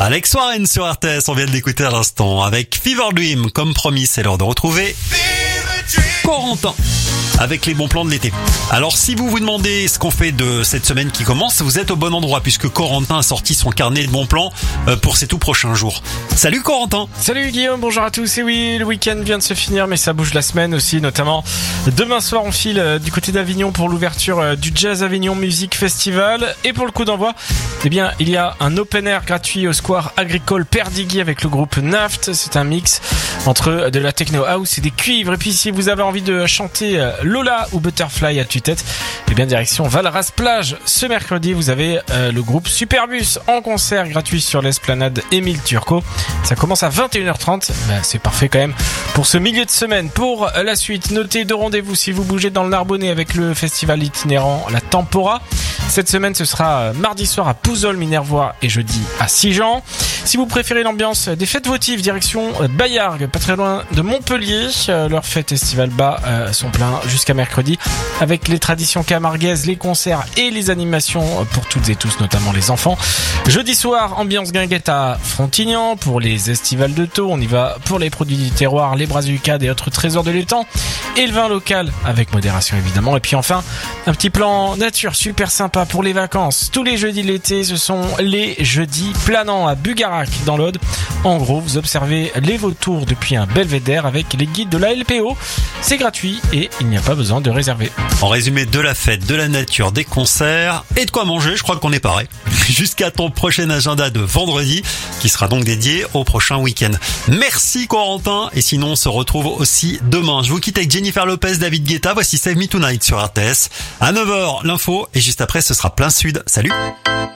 Alex Warren sur RTS, on vient de l'écouter à l'instant. Avec Fever Dream, comme promis, c'est l'heure de retrouver Corentin avec les bons plans de l'été. Alors si vous vous demandez ce qu'on fait de cette semaine qui commence, vous êtes au bon endroit puisque Corentin a sorti son carnet de bons plans pour ces tout prochains jours. Salut Corentin. Salut Guillaume, bonjour à tous. Et oui, le week-end vient de se finir, mais ça bouge la semaine aussi, notamment demain soir on file du côté d'Avignon pour l'ouverture du Jazz Avignon Music Festival. Et pour le coup d'envoi, eh bien, il y a un open air gratuit au square agricole Perdiguy avec le groupe Naft. C'est un mix entre de la techno house et des cuivres. Et puis si vous avez envie de chanter Lola ou Butterfly à tue-tête, eh bien direction Valras Plage. Ce mercredi, vous avez le groupe Superbus en concert gratuit sur l'esplanade Émile Turcot. Ça commence à 21h30. C'est parfait quand même pour ce milieu de semaine. Pour la suite, notez deux rendez-vous si vous bougez dans le Narbonnais avec le festival itinérant La Tempora. Cette semaine, ce sera mardi soir à Pouzol, Minervois et jeudi à Sigean. Si vous préférez l'ambiance des fêtes votives, direction Bayargues, pas très loin de Montpellier. Leurs fêtes estivales bas sont pleins jusqu'à mercredi avec les traditions camarguaises, les concerts et les animations pour toutes et tous, notamment les enfants. Jeudi soir, ambiance guinguette à Frontignan pour les estivales de Thau. On y va pour les produits du terroir, les brazucades et autres trésors de l'étang. Et le vin local avec modération évidemment. Et puis enfin, un petit plan nature super sympa pour les vacances. Tous les jeudis de l'été, ce sont les jeudis planants à Bugarac dans l'Aude. En gros, vous observez les vautours depuis un belvédère avec les guides de la LPO. C'est gratuit et il n'y a pas besoin de réserver. En résumé, de la fête, de la nature, des concerts et de quoi manger, je crois qu'on est pareil. Jusqu'à ton prochain agenda de vendredi qui sera donc dédié au prochain week-end. Merci Corentin, et sinon on se retrouve aussi demain. Je vous quitte avec Jennifer Lopez, David Guetta. Voici Save Me Tonight sur RTS. À 9h, l'info, et juste après ce sera plein sud. Salut.